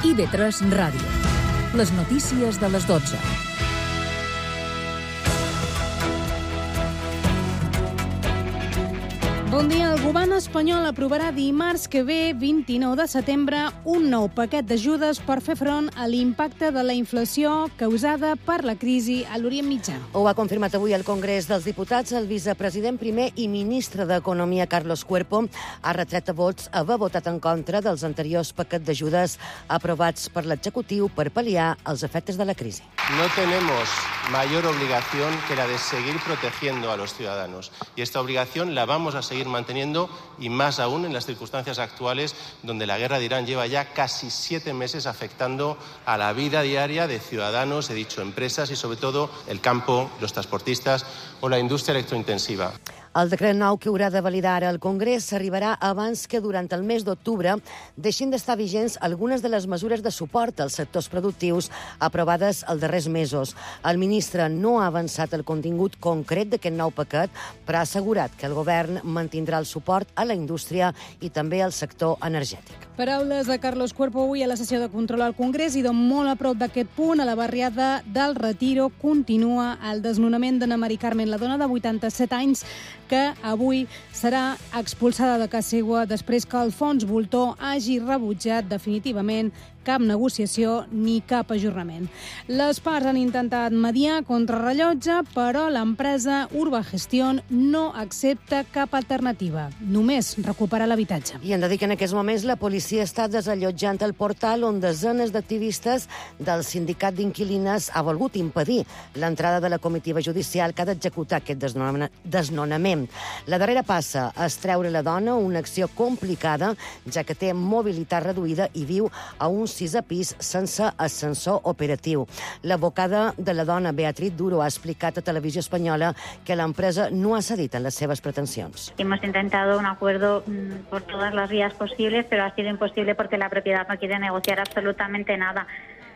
IB3 Ràdio. Les notícies de les 12. Bon dia. El govern espanyol aprovarà dimarts que ve, 29 de setembre, un nou paquet d'ajudes per fer front a l'impacte de la inflació causada per la crisi a l'Orient Mitjà. Ho ha confirmat avui al Congrés dels Diputats. El vicepresident primer i ministre d'Economia, Carlos Cuerpo, ha retret a vots haver votat en contra dels anteriors paquets d'ajudes aprovats per l'executiu per pal·liar els efectes de la crisi. No tenemos mayor obligación que la de seguir protegiendo a los ciudadanos. Y esta obligación la vamos a seguir manteniendo, y más aún en las circunstancias actuales, donde la guerra de Irán lleva ya casi 7 meses afectando a la vida diaria de ciudadanos, he dicho empresas, y sobre todo el campo, los transportistas o la industria electrointensiva. El decret nou que haurà de validar ara el Congrés arribarà abans que durant el mes d'octubre deixin d'estar vigents algunes de les mesures de suport als sectors productius aprovades els darrers mesos. El ministre no ha avançat el contingut concret d'aquest nou paquet, però ha assegurat que el govern mantindrà el suport a la indústria i també al sector energètic. Paraules de Carlos Cuerpo avui a la sessió de control al Congrés, i de molt a prop d'aquest punt, a la barriada del Retiro, continua el desnonament d'Anna Mari Carmen, la dona de 87 anys, que avui serà expulsada de casa seva després que Alfons Voltor hagi rebutjat definitivament cap negociació ni cap ajornament. Les parts han intentat mediar contra rellotge, però l'empresa Urbagestión no accepta cap alternativa, només recuperar l'habitatge. I hem de dir que en aquests moments la policia està desallotjant el portal on desenes d'activistes del sindicat d'inquilines ha volgut impedir l'entrada de la comitiva judicial que ha d'executar aquest desnonament. La darrera passa és treure la dona, una acció complicada, ja que té mobilitat reduïda i viu a un 6è pis sense ascensor operatiu. L'advocada de la dona, Beatriz Duro, ha explicat a Televisió Espanyola que l'empresa no ha cedit en les seves pretensions. Hemos intentado un acuerdo por todas las vías posibles, pero ha sido imposible porque la propiedad no quiere negociar absolutamente nada.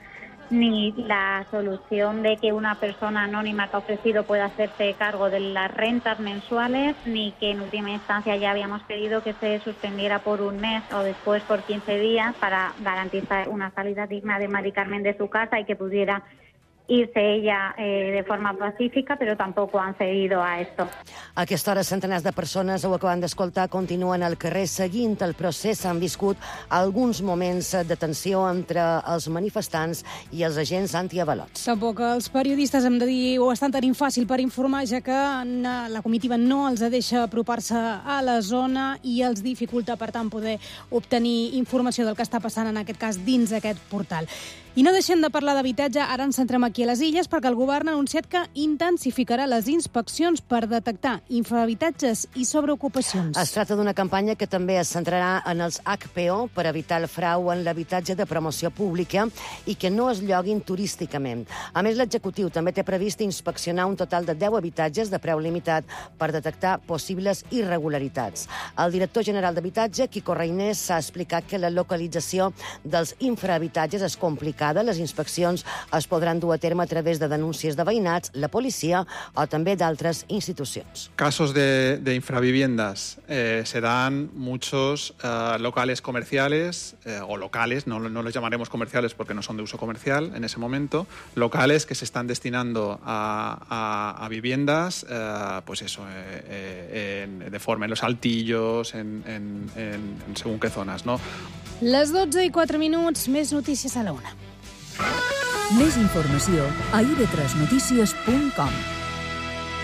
Ni la solución de que una persona anónima que ha ofrecido pueda hacerse cargo de las rentas mensuales, ni que en última instancia ya habíamos pedido que se suspendiera por un mes o después por 15 días para garantizar una salida digna de Mari Carmen de su casa y que pudiera irse ella de forma pacífica, però tampoc han cedido a esto. A aquesta hora, centenars de persones, ho acabem d'escoltar, continuen al carrer seguint el procés. Han viscut alguns moments de tensió entre els manifestants i els agents antiavalots. Tampoc els periodistes, hem de dir, ho estan tenint fàcil per informar, ja que la comitiva no els deixa apropar-se a la zona i els dificulta, per tant, poder obtenir informació del que està passant, en aquest cas, dins aquest portal. I no deixem de parlar d'habitatge, ara ens centrem aquí a les Illes, perquè el govern ha anunciat que intensificarà les inspeccions per detectar infrahabitatges i sobreocupacions. Es tracta d'una campanya que també es centrarà en els HPO per evitar el frau en l'habitatge de promoció pública i que no es lloguin turísticament. A més, l'executiu també té previst inspeccionar un total de 10 habitatges de preu limitat per detectar possibles irregularitats. El director general d'Habitatge, Quico Reynés, s'ha explicat que la localització dels infrahabitatges és complicada. Les inspeccions es podran dur a terme a través de denúncies de veïnats, la policia o també d'altres institucions. Casos de infraviviendas serán muchos locales comerciales o locales, no los llamaremos comerciales porque no son de uso comercial en ese momento, locales que se están destinando a viviendas, pues eso, de forma en los Altillos, en según qué zonas, ¿no? Les 12:04, més notícies a la 1. Més informació a ib3notícies.com.